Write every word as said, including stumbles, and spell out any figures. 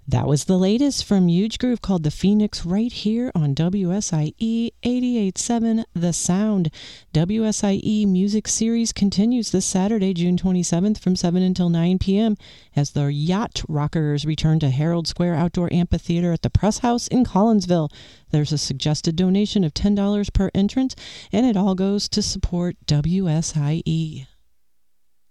That was the latest from Huge Groove called The Phoenix right here on W S I E eighty-eight point seven The Sound. W S I E Music Series continues this Saturday, June twenty-seventh from seven until nine p.m. as the Yacht Rockers return to Herald Square Outdoor Amphitheater at the Press House in Collinsville. There's a suggested donation of ten dollars per entrance, and it all goes to support W S I E.